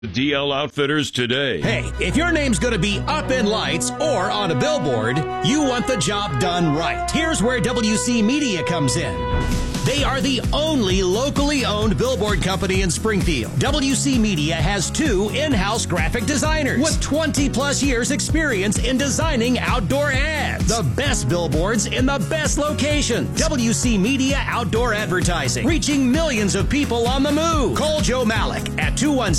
DL Outfitters today. Hey, if your name's going to be up in lights or on a billboard, you want the job done right. Here's where WC Media comes in. They are the only locally owned billboard company in Springfield. WC Media has 2 in-house graphic designers with 20-plus years experience in designing outdoor ads. The best billboards in the best locations. WC Media Outdoor Advertising, reaching millions of people on the move. Call Joe Malik at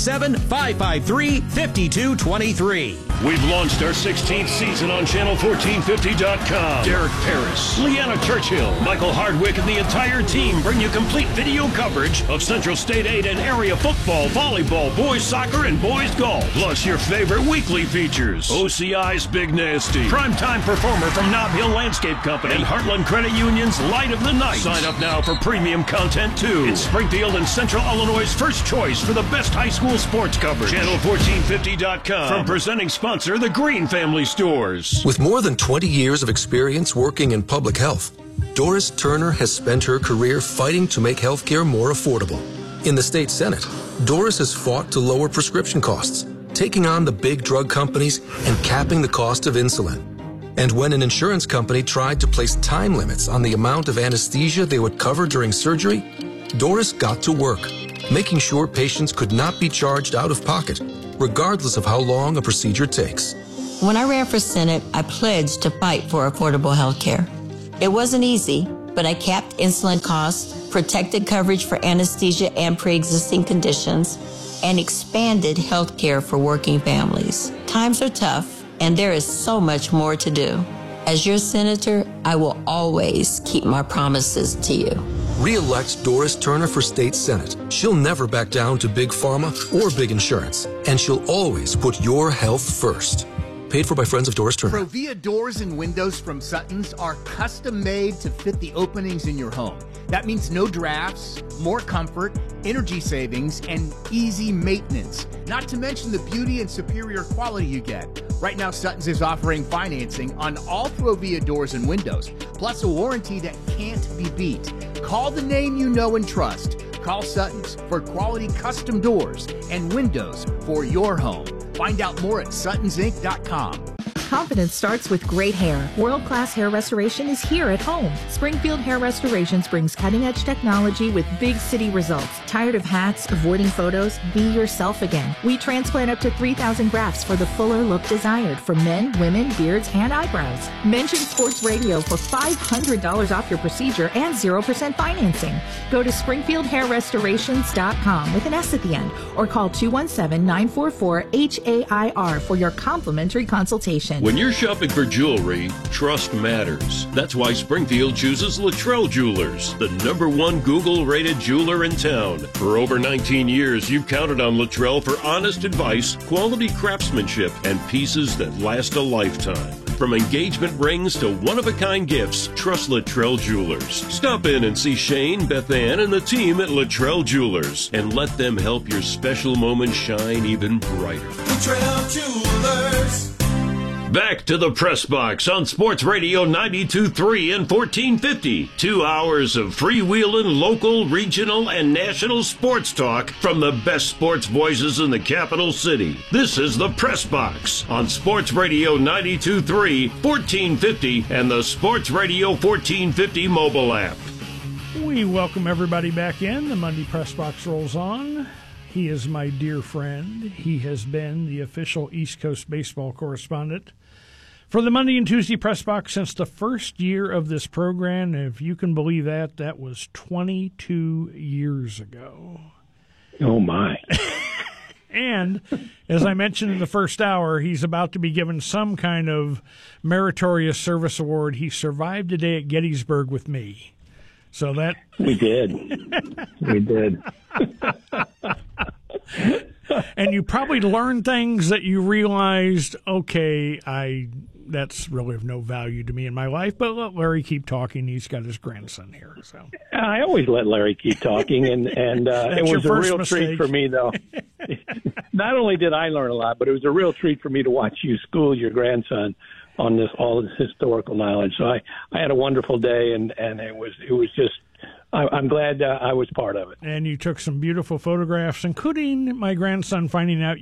217-553-5223. We've launched our 16th season on Channel1450.com. Derek Paris, Leanna Churchill, Michael Hardwick, and the entire team bring you complete video coverage of Central State 8 and area football, volleyball, boys soccer, and boys golf. Plus your favorite weekly features. OCI's Big Nasty, primetime performer from Nob Hill Landscape Company, and Heartland Credit Union's Light of the Night. Sign up now for premium content too. It's Springfield and Central Illinois' first choice for the best high school sports coverage. Channel1450.com. From presenting sponsor, the Green Family Stores. With more than 20 years of experience working in public health, Doris Turner has spent her career fighting to make healthcare more affordable. In the state Senate, Doris has fought to lower prescription costs, taking on the big drug companies and capping the cost of insulin. And when an insurance company tried to place time limits on the amount of anesthesia they would cover during surgery, Doris got to work, making sure patients could not be charged out of pocket, regardless of how long a procedure takes. When I ran for Senate, I pledged to fight for affordable health care. It wasn't easy, but I capped insulin costs, protected coverage for anesthesia and pre-existing conditions, and expanded health care for working families. Times are tough, and there is so much more to do. As your senator, I will always keep my promises to you. Re-elect Doris Turner for State Senate. She'll never back down to big pharma or big insurance, and she'll always put your health first. Paid for by friends of Doris Turner. Provia doors and windows from Sutton's are custom made to fit the openings in your home. That means no drafts, more comfort, energy savings, and easy maintenance. Not to mention the beauty and superior quality you get. Right now, Sutton's is offering financing on all Provia doors and windows, plus a warranty that can't be beat. Call the name you know and trust. Call Sutton's for quality custom doors and windows for your home. Find out more at suttonsinc.com. Confidence starts with great hair. World-class hair restoration is here at home. Springfield Hair Restorations brings cutting-edge technology with big city results. Tired of hats, avoiding photos? Be yourself again. We transplant up to 3,000 grafts for the fuller look desired for men, women, beards, and eyebrows. Mention Sports Radio for $500 off your procedure and 0% financing. Go to SpringfieldHairRestorations.com with an S at the end, or call 217-944-HAIR for your complimentary consultation. When you're shopping for jewelry, trust matters. That's why Springfield chooses Luttrell Jewelers, the #1 Google-rated jeweler in town. For over 19 years, you've counted on Luttrell for honest advice, quality craftsmanship, and pieces that last a lifetime. From engagement rings to one-of-a-kind gifts, trust Luttrell Jewelers. Stop in and see Shane, Beth Ann, and the team at Luttrell Jewelers, and let them help your special moment shine even brighter. Luttrell Jewelers. Back to the Press Box on Sports Radio 92.3 and 1450. 2 hours of freewheeling, local, regional, and national sports talk from the best sports voices in the capital city. This is the Press Box on Sports Radio 92.3, 1450, and the Sports Radio 1450 mobile app. We welcome everybody back in. The Monday Press Box rolls on. He is my dear friend. He has been the official East Coast baseball correspondent for the Monday and Tuesday Press Box since the first year of this program. If you can believe that, that was 22 years ago. Oh, my. And, as I mentioned in the first hour, he's about to be given some kind of meritorious service award. He survived a day at Gettysburg with me. So that... We did. We did. And you probably learned things that you realized, okay, that's really of no value to me in my life, but let Larry keep talking. He's got his grandson here. So I always let Larry keep talking, and it was a real treat for me, though. Not only did I learn a lot, but it was a real treat for me to watch you school your grandson on all of this historical knowledge. So I had a wonderful day, and it was just I'm glad I was part of it. And you took some beautiful photographs, including my grandson finding out